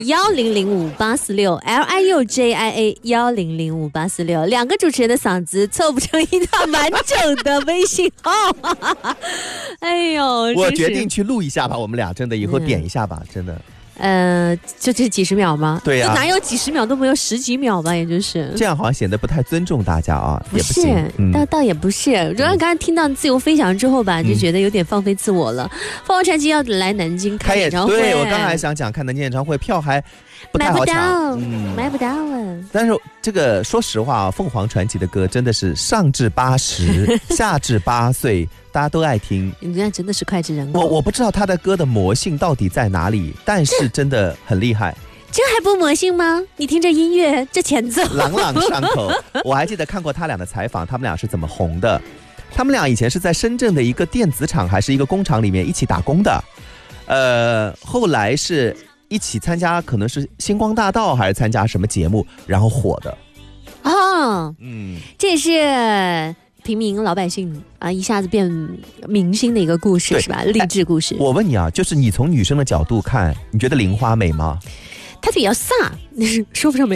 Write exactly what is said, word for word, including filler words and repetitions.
幺零零五八四六 L I U J I A 幺零零五八四六，两个主持人的嗓子凑不成一套完整的微信号。哎呦， 我决定去录一下吧，我们俩真的以后点一下吧，嗯、真的。 呃，就这几十秒吗？ 对呀、啊， 哪有几十秒都没有，十几秒吧，也就是这样，好像显得不太尊重大家啊。 不是， 也不嗯、倒倒也不是。主要刚才听到自由飞翔之后吧，嗯、就觉得有点放飞自我了。凤凰传奇要来南京开演唱会， 对，我刚才想讲看南京演唱会，票还不太好抢， 嗯、买不到啊。 但是这个说实话啊，凤凰传奇的歌真的是上至八十，下至八岁。大家都爱听， 人家真的是脍炙人口。 我我不知道他的歌的魔性到底在哪里，但是真的很厉害。 这还不魔性吗？你听着音乐，这前奏朗朗上口。我还记得看过他俩的采访，他们俩是怎么红的。他们俩以前是在深圳的一个电子厂还是一个工厂里面一起打工的，呃，后来是一起参加可能是星光大道还是参加什么节目，然后火的。 哦，嗯，这是平民老百姓啊，一下子变明星的一个故事是吧？励志故事。 我问你啊，就是你从女生的角度看，你觉得玲花美吗？ 她比较飒，说不上美。